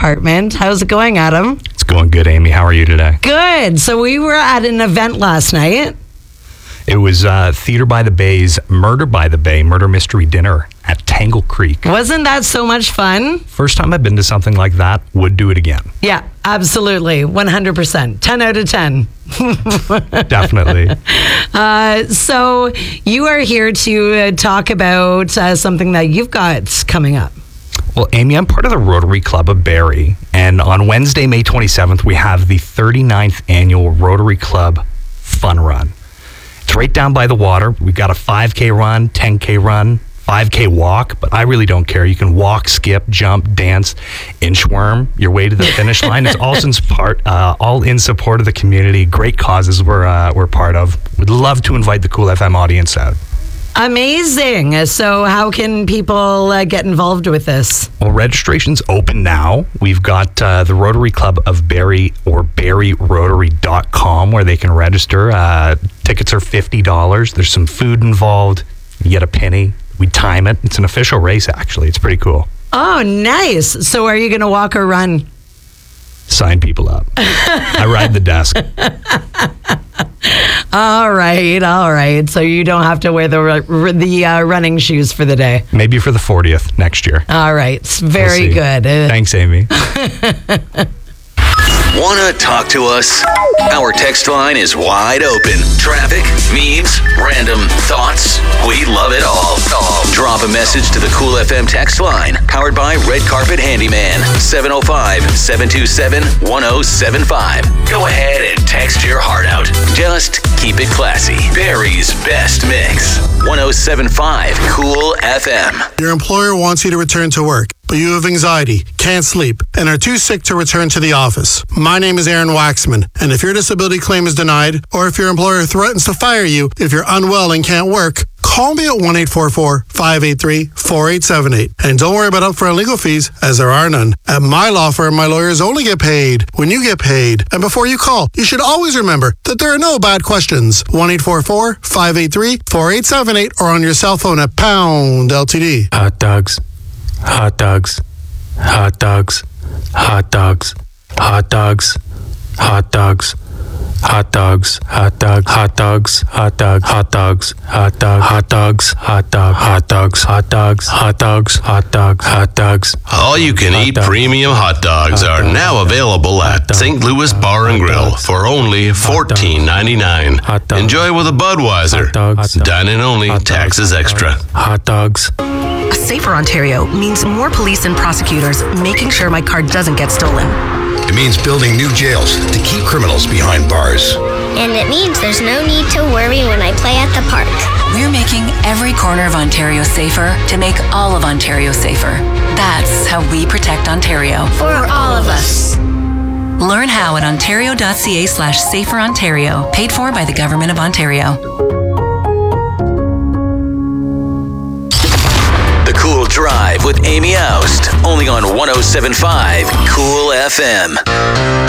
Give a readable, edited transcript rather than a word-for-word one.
department. How's it going, Adam? It's going good, Amy. How are you today? Good. So we were at an event last night. It was Theater by the Bay's Murder by the Bay, Murder Mystery Dinner at Tangle Creek. Wasn't that so much fun? First time I've been to something like that. Would do it again. Yeah, absolutely. 100%. 10 out of 10. Definitely. So you are here to talk about something that you've got coming up. Well, Amy, I'm part of the Rotary Club of Barrie, and on Wednesday, May 27th, we have the 39th annual Rotary Club Fun Run. It's right down by the water. We've got a 5K run, 10K run, 5K walk, but I really don't care. You can walk, skip, jump, dance, inchworm your way to the finish line. It's all in support of the community. Great causes we're part of. We'd love to invite the Cool FM audience out. Amazing. So how can people get involved with this? Well, registration's open now. We've got the Rotary Club of Barrie or barrierotary.com where they can register. Tickets are $50. There's some food involved. You get a penny. We time it. It's an official race, actually. It's pretty cool. Oh, nice. So are you going to walk or run? Sign people up. I ride the desk. All right. So you don't have to wear the running shoes for the day. Maybe for the 40th next year. All right. Very good. Thanks, Amy. Want to talk to us? Our text line is wide open. Traffic, memes, random thoughts. We love it all. Drop a message to the Cool FM text line, powered by Red Carpet Handyman, 705-727-1075. Go ahead and text your heart out. Just keep it classy. Barrie's best mix. 1075 Cool FM. Your employer wants you to return to work, but you have anxiety, can't sleep, and are too sick to return to the office. My name is Aaron Waxman, and if your disability claim is denied, or if your employer threatens to fire you if you're unwell and can't work, call me at 1-844-583-4878. And don't worry about upfront legal fees, as there are none. At my law firm, my lawyers only get paid when you get paid. And before you call, you should always remember that there are no bad questions. 1-844-583-4878 or on your cell phone at pound LTD. Hot dogs. Hot dogs. Hot dogs. Hot dogs. Hot dogs. Hot dogs. Hot dogs, hot dog, hot dogs, hot dog, hot dogs, hot dog, hot dogs, hot dog, hot dogs, hot dogs, hot dogs, hot dog, hot dogs. All you can eat premium hot dogs are now available at St. Louis Bar and Grill for only $14.99. Enjoy with a Budweiser. Dine in only, taxes extra. Hot dogs. A safer Ontario means more police and prosecutors making sure my car doesn't get stolen. It means building new jails to keep criminals behind bars. And it means there's no need to worry when I play at the park. We're making every corner of Ontario safer to make all of Ontario safer. That's how we protect Ontario. For all of us. Learn how at ontario.ca/saferontario. Paid for by the Government of Ontario. The Cool Drive with Amy Oust, only on 1075 Cool FM.